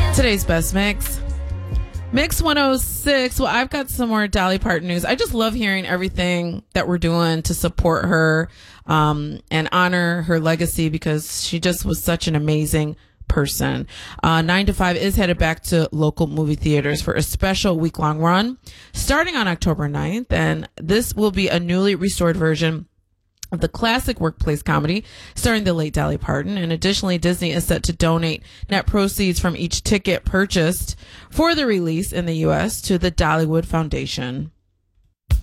Today's best mix. Mix 106. Well, I've got some more Dolly Parton news. I just love hearing everything that we're doing to support her and honor her legacy, because she just was such an amazing person. 9 to 5 is headed back to local movie theaters for a special week-long run starting on October 9th. And this will be a newly restored version of the classic workplace comedy starring the late Dolly Parton. And additionally, Disney is set to donate net proceeds from each ticket purchased for the release in the U.S. to the Dollywood Foundation.